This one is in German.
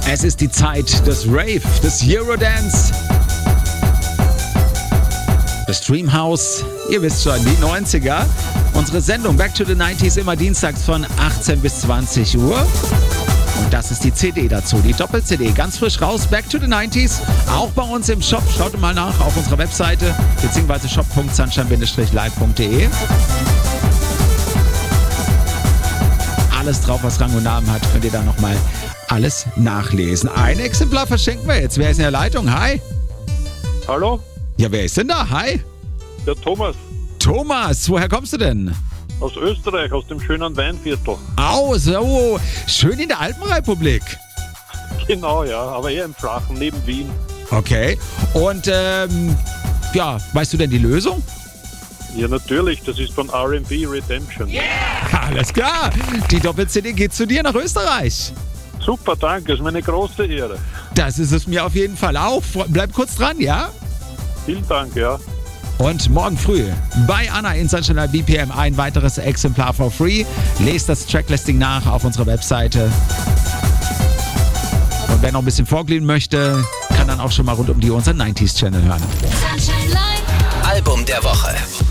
Es ist die Zeit des Rave, des Eurodance, des Dreamhouse. Ihr wisst schon, die 90er. Unsere Sendung Back to the 90s immer dienstags von 18 bis 20 Uhr. Und das ist die CD dazu, die Doppel-CD, ganz frisch raus, Back to the 90s, auch bei uns im Shop. Schaut mal nach auf unserer Webseite, beziehungsweise shop.sunshine-live.de. Alles drauf, was Rang und Namen hat, könnt ihr dann nochmal alles nachlesen. Ein Exemplar verschenken wir jetzt. Wer ist in der Leitung? Hi. Hallo? Ja, wer ist denn da? Hi. Der Thomas Thomas, woher kommst du denn? aus Österreich, aus dem schönen Weinviertel. So, schön in der Alpenrepublik. Genau, ja, aber eher im Flachen, neben Wien. Okay, und ja, weißt du denn die Lösung? Ja, natürlich, das ist von R&B Redemption. Alles klar, die Doppel-CD geht zu dir nach Österreich. Super, danke, ist mir eine große Ehre. Das ist es mir auf jeden Fall auch. Bleib kurz dran, ja? Vielen Dank, ja. Und morgen früh bei Anna in Sunshine BPM ein weiteres Exemplar for free. Lest das Tracklisting nach auf unserer Webseite. Und wer noch ein bisschen vorglühen möchte, kann dann auch schon mal rund um die Uhr unseren 90s Channel hören. Album der Woche.